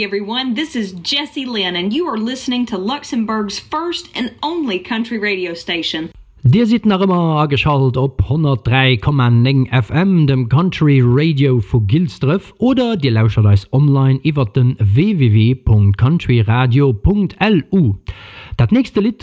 everyone. This is Jessie Lynn, and you are listening to Luxembourg's first and only country radio station. Dir seid noch immer angeschaltet op 103,9 FM, dem Country Radio vu Gilstref, oder dir lauschert euch online iwwer den www.countryradio.lu. Dat nächste Lied